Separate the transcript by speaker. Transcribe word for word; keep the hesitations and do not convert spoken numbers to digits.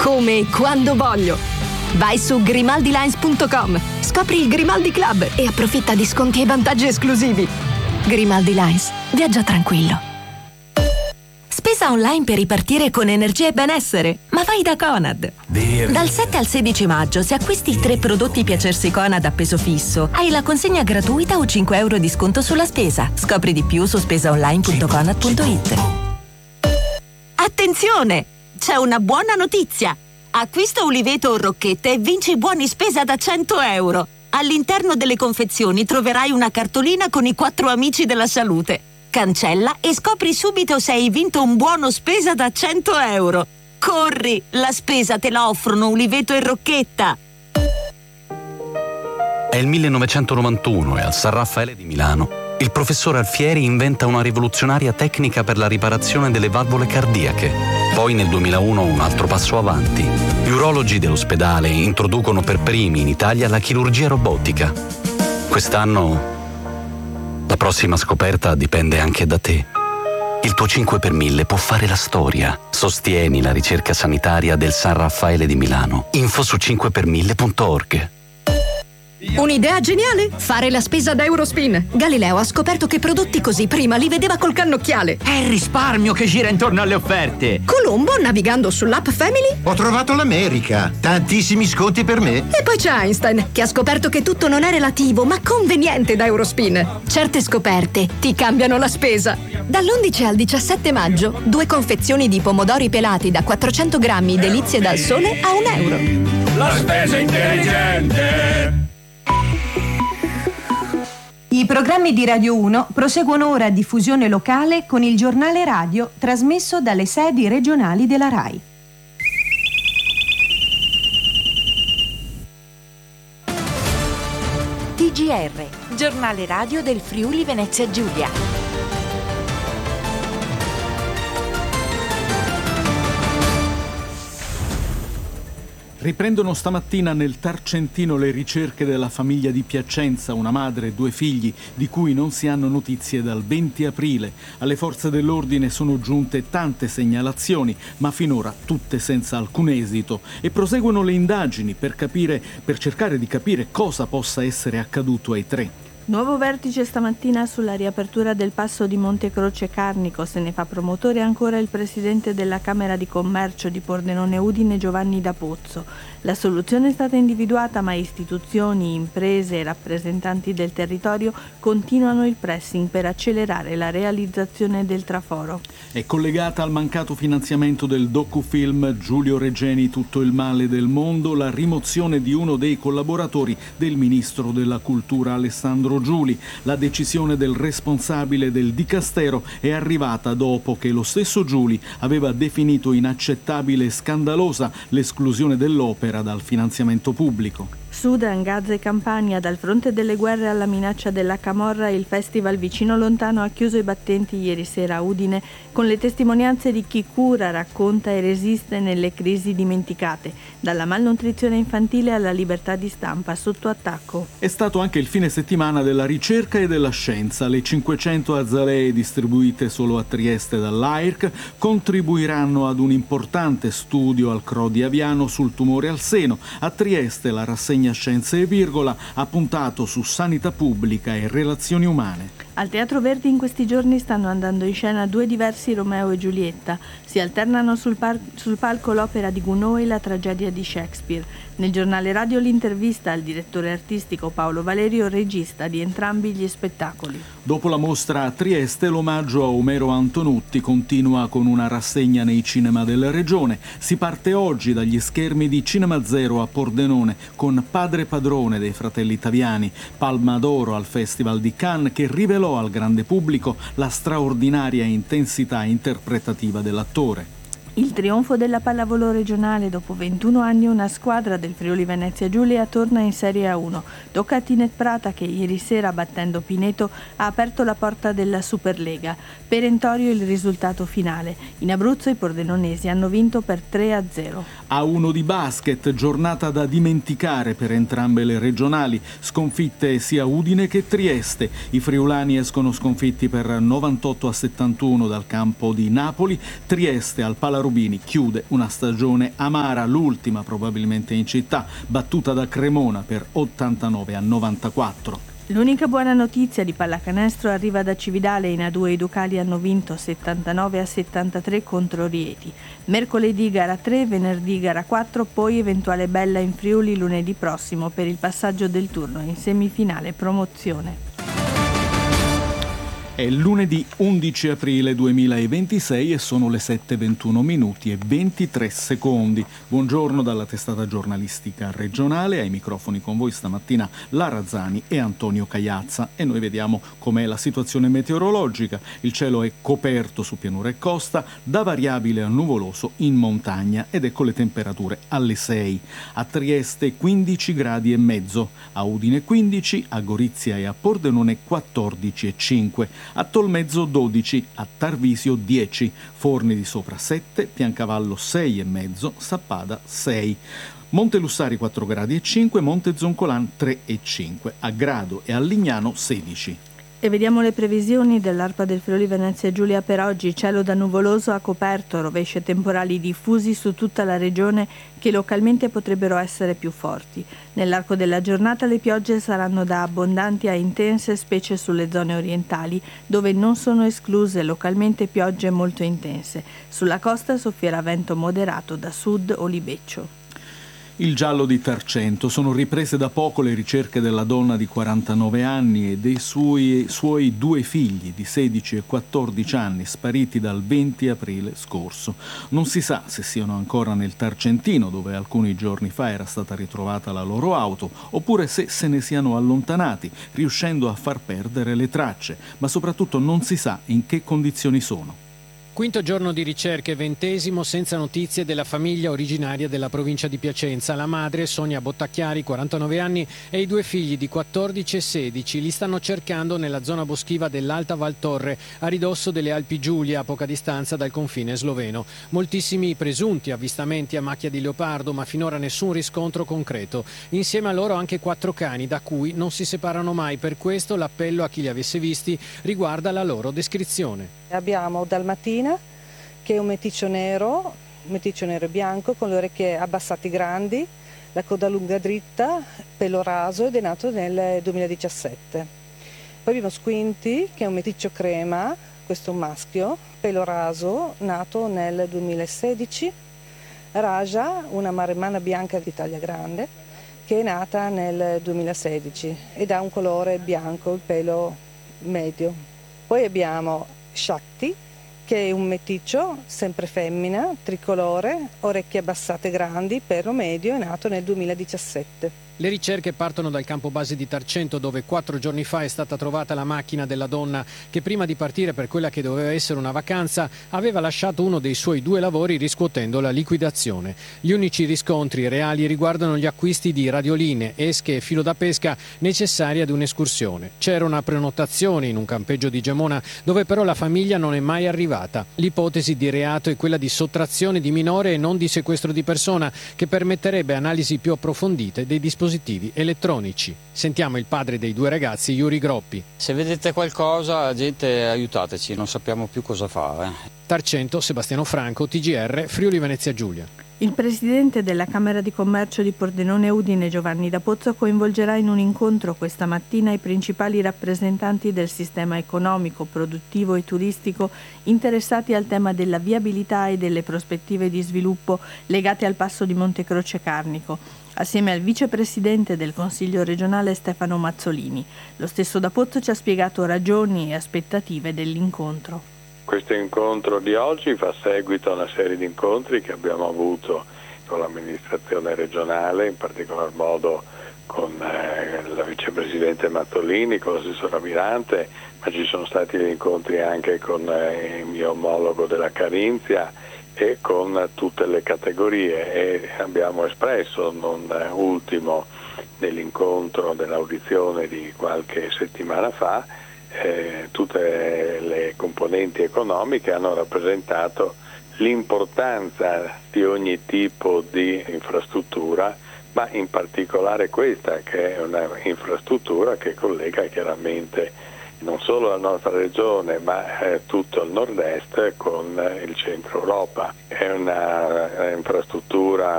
Speaker 1: come e quando voglio. Vai su grimaldi lines punto com, scopri il Grimaldi Club e approfitta di sconti e vantaggi esclusivi. Grimaldi Lines, viaggia tranquillo. Spesa online per ripartire con energia e benessere, ma vai da Conad. Verde. Dal sette al sedici maggio, se acquisti tre prodotti Piacersi Conad a peso fisso, hai la consegna gratuita o cinque euro di sconto sulla spesa. Scopri di più su spesa online punto conad punto it.
Speaker 2: Attenzione! C'è una buona notizia! Acquista uliveto o rocchette e vinci buoni spesa da cento euro. All'interno delle confezioni troverai una cartolina con i quattro amici della salute. Cancella e scopri subito se hai vinto un buono spesa da cento euro. Corri, la spesa te la offrono uliveto e rocchetta.
Speaker 3: È il millenovecentonovantuno e al San Raffaele di Milano il professor Alfieri inventa una rivoluzionaria tecnica per la riparazione delle valvole cardiache. Poi nel duemilauno un altro passo avanti. Gli urologi dell'ospedale introducono per primi in Italia la chirurgia robotica. Quest'anno la prossima scoperta dipende anche da te. Il tuo cinque per mille può fare la storia. Sostieni la ricerca sanitaria del San Raffaele di Milano. Info su cinque per mille punto org.
Speaker 1: Un'idea geniale? Fare la spesa da Eurospin. Galileo ha scoperto che prodotti così prima li vedeva col cannocchiale.
Speaker 4: È il risparmio che gira intorno alle offerte.
Speaker 1: Colombo, navigando sull'app Family,
Speaker 5: ho trovato l'America. Tantissimi sconti per me.
Speaker 1: E poi c'è Einstein, che ha scoperto che tutto non è relativo, ma conveniente da Eurospin. Certe scoperte ti cambiano la spesa. Dall'undici al diciassette maggio, due confezioni di pomodori pelati da quattrocento grammi delizie dal sole a un euro.
Speaker 6: La spesa intelligente.
Speaker 7: I programmi di Radio uno proseguono ora a diffusione locale con il giornale radio trasmesso dalle sedi regionali della RAI.
Speaker 8: T G R, giornale radio del Friuli Venezia Giulia.
Speaker 9: Riprendono stamattina nel Tarcentino le ricerche della famiglia di Piacenza, una madre e due figli di cui non si hanno notizie dal venti aprile. Alle forze dell'ordine sono giunte tante segnalazioni, ma finora tutte senza alcun esito, e proseguono le indagini per capire, per cercare di capire cosa possa essere accaduto ai tre.
Speaker 10: Nuovo vertice stamattina sulla riapertura del passo di Montecroce Carnico. Se ne fa promotore ancora il presidente della Camera di Commercio di Pordenone Udine, Giovanni D'Apozzo. La soluzione è stata individuata, ma istituzioni, imprese e rappresentanti del territorio continuano il pressing per accelerare la realizzazione del traforo.
Speaker 9: È collegata al mancato finanziamento del docufilm Giulio Regeni, Tutto il male del mondo, la rimozione di uno dei collaboratori del ministro della Cultura Alessandro Giuli. La decisione del responsabile del dicastero è arrivata dopo che lo stesso Giuli aveva definito inaccettabile e scandalosa l'esclusione dell'opera dal finanziamento pubblico.
Speaker 10: Sudan, Gaza e Campania, dal fronte delle guerre alla minaccia della camorra, il festival Vicino Lontano ha chiuso i battenti ieri sera a Udine con le testimonianze di chi cura, racconta e resiste nelle crisi dimenticate, dalla malnutrizione infantile alla libertà di stampa sotto attacco.
Speaker 9: È stato anche il fine settimana della ricerca e della scienza. Le cinquecento azalee distribuite solo a Trieste dall'A I R C contribuiranno ad un importante studio al C R O di Aviano sul tumore al seno. A Trieste la rassegna Scienze e Virgola ha puntato su sanità pubblica e relazioni umane.
Speaker 10: Al Teatro Verdi in questi giorni stanno andando in scena due diversi Romeo e Giulietta. Si alternano sul, par- sul palco l'opera di Gounod e la tragedia di Shakespeare. Nel giornale radio l'intervista al direttore artistico Paolo Valerio, regista di entrambi gli spettacoli.
Speaker 9: Dopo la mostra a Trieste, l'omaggio a Omero Antonutti continua con una rassegna nei cinema della regione. Si parte oggi dagli schermi di Cinema Zero a Pordenone con Padre Padrone dei Fratelli Taviani, Palma d'Oro al Festival di Cannes, che rivelò al grande pubblico la straordinaria intensità interpretativa dell'attore.
Speaker 10: Il trionfo della pallavolo regionale. Dopo ventuno anni una squadra del Friuli Venezia Giulia torna in Serie A uno. Tocca a Tinet Prata, che ieri sera, battendo Pineto, ha aperto la porta della Superlega. Perentorio il risultato finale. In Abruzzo i pordenonesi hanno vinto per tre a zero.
Speaker 9: A uno di basket, giornata da dimenticare per entrambe le regionali. Sconfitte sia Udine che Trieste. I friulani escono sconfitti per novantotto a settantuno dal campo di Napoli. Trieste al Pala Rubini chiude una stagione amara, l'ultima probabilmente in città, battuta da Cremona per ottantanove a novantaquattro.
Speaker 10: L'unica buona notizia di pallacanestro arriva da Cividale. In A due i Ducali hanno vinto settantanove a settantatré contro Rieti. Mercoledì gara tre, venerdì gara quattro, poi eventuale bella in Friuli lunedì prossimo per il passaggio del turno in semifinale promozione.
Speaker 9: È lunedì undici aprile duemilaventisei e sono le sette e ventuno minuti e ventitré secondi. Buongiorno dalla testata giornalistica regionale, ai microfoni con voi stamattina Lara Zani e Antonio Cagliazza, e noi vediamo com'è la situazione meteorologica. Il cielo è coperto su pianura e costa, da variabile a nuvoloso in montagna, ed ecco le temperature alle sei. A Trieste quindici gradi e mezzo, a Udine quindici, a Gorizia e a Pordenone quattordici e cinque. A Tolmezzo dodici, a Tarvisio dieci, Forni di Sopra sette, Piancavallo sei e mezzo, Sappada sei. Monte Lussari quattro gradi e cinque, Monte Zoncolan tre e cinque, a Grado e a Lignano sedici.
Speaker 10: E vediamo le previsioni dell'Arpa del Friuli Venezia Giulia per oggi. Cielo da nuvoloso a coperto, rovesci e temporali diffusi su tutta la regione che localmente potrebbero essere più forti. Nell'arco della giornata le piogge saranno da abbondanti a intense, specie sulle zone orientali, dove non sono escluse localmente piogge molto intense. Sulla costa soffierà vento moderato da sud o libeccio.
Speaker 9: Il giallo di Tarcento. Sono riprese da poco le ricerche della donna di quarantanove anni e dei suoi, suoi due figli di sedici e quattordici anni, spariti dal venti aprile scorso. Non si sa se siano ancora nel Tarcentino, dove alcuni giorni fa era stata ritrovata la loro auto, oppure se se ne siano allontanati, riuscendo a far perdere le tracce, ma soprattutto non si sa in che condizioni sono.
Speaker 11: Quinto giorno di ricerche, ventesimo, senza notizie della famiglia originaria della provincia di Piacenza. La madre, Sonia Bottacchiari, quarantanove anni, e i due figli di quattordici e sedici li stanno cercando nella zona boschiva dell'Alta Val Torre, a ridosso delle Alpi Giulia, a poca distanza dal confine sloveno. Moltissimi presunti avvistamenti a macchia di leopardo, ma finora nessun riscontro concreto. Insieme a loro anche quattro cani, da cui non si separano mai. Per questo l'appello a chi li avesse visti riguarda la loro descrizione.
Speaker 12: Abbiamo Dalmatina, che è un meticcio nero, un meticcio nero e bianco, con le orecchie abbassate grandi, la coda lunga dritta, pelo raso, ed è nato nel duemiladiciassette. Poi abbiamo Squinty, che è un meticcio crema, questo è un maschio, pelo raso, nato nel duemilasedici. Raja, una maremmana bianca di taglia grande, che è nata nel duemilasedici ed ha un colore bianco, il pelo medio. Poi abbiamo Shakti, che è un meticcio, sempre femmina, tricolore, orecchie abbassate grandi, pelo medio, è nato nel duemiladiciassette.
Speaker 11: Le ricerche partono dal campo base di Tarcento, dove quattro giorni fa è stata trovata la macchina della donna che prima di partire per quella che doveva essere una vacanza aveva lasciato uno dei suoi due lavori riscuotendo la liquidazione. Gli unici riscontri reali riguardano gli acquisti di radioline, esche e filo da pesca necessari ad un'escursione. C'era una prenotazione in un campeggio di Gemona, dove però la famiglia non è mai arrivata. L'ipotesi di reato è quella di sottrazione di minore e non di sequestro di persona, che permetterebbe analisi più approfondite dei dispositivi elettronici. Sentiamo il padre dei due ragazzi, Yuri Groppi.
Speaker 13: Se vedete qualcosa, gente, aiutateci, non sappiamo più cosa fare.
Speaker 11: Tarcento, Sebastiano Franco, T G R, Friuli Venezia Giulia.
Speaker 10: Il presidente della Camera di Commercio di Pordenone Udine, Giovanni D'Apozzo, coinvolgerà in un incontro questa mattina i principali rappresentanti del sistema economico, produttivo e turistico interessati al tema della viabilità e delle prospettive di sviluppo legate al passo di Montecroce Carnico, assieme al vicepresidente del Consiglio regionale Stefano Mazzolini. Lo stesso D'Apozzo ci ha spiegato ragioni e aspettative dell'incontro.
Speaker 14: Questo incontro di oggi fa seguito a una serie di incontri che abbiamo avuto con l'amministrazione regionale, in particolar modo con eh, la vicepresidente Mazzolini, con l'assessore Mirante, ma ci sono stati degli incontri anche con eh, il mio omologo della Carinzia e con tutte le categorie, e abbiamo espresso, non ultimo nell'incontro dell'audizione di qualche settimana fa, eh, tutte le componenti economiche hanno rappresentato l'importanza di ogni tipo di infrastruttura, ma in particolare questa, che è una infrastruttura che collega chiaramente non solo la nostra regione ma eh, tutto il nord-est con eh, il centro Europa. È una, una infrastruttura